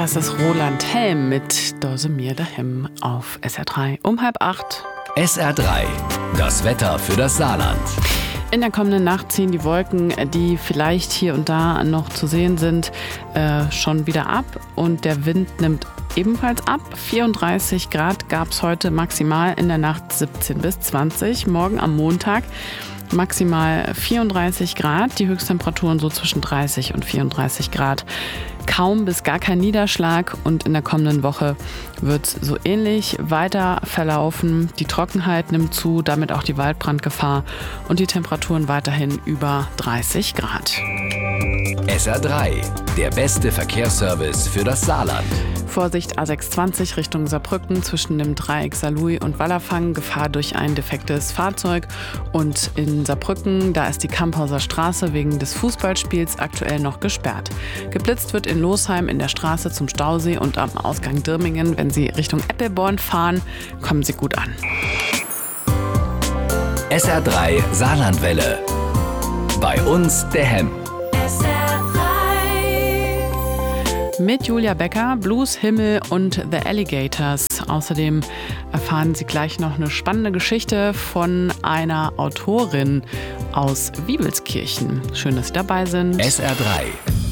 Das ist Roland Helm mit Dose mir daheim auf SR3 um 7:30. SR3, das Wetter für das Saarland. In der kommenden Nacht ziehen die Wolken, die vielleicht hier und da noch zu sehen sind, schon wieder ab und der Wind nimmt ebenfalls ab. 34 Grad gab es heute maximal, in der Nacht 17 bis 20. Morgen am Montag maximal 34 Grad, die Höchsttemperaturen so zwischen 30 und 34 Grad. Kaum bis gar kein Niederschlag und in der kommenden Woche wird es so ähnlich weiter verlaufen. Die Trockenheit nimmt zu, damit auch die Waldbrandgefahr und die Temperaturen weiterhin über 30 Grad. SR3, der beste Verkehrsservice für das Saarland. Vorsicht A620 Richtung Saarbrücken zwischen dem Dreieck Saarlouis und Wallerfang. Gefahr durch ein defektes Fahrzeug. Und in Saarbrücken, da ist die Kamphauser Straße wegen des Fußballspiels aktuell noch gesperrt. Geblitzt wird in Losheim in der Straße zum Stausee und am Ausgang Dirmingen. Wenn Sie Richtung Eppelborn fahren, kommen Sie gut an. SR3 Saarlandwelle. Bei uns der Hemm. Mit Julia Becker, Blues, Himmel und The Alligators. Außerdem erfahren Sie gleich noch eine spannende Geschichte von einer Autorin aus Wiebelskirchen. Schön, dass Sie dabei sind. SR3.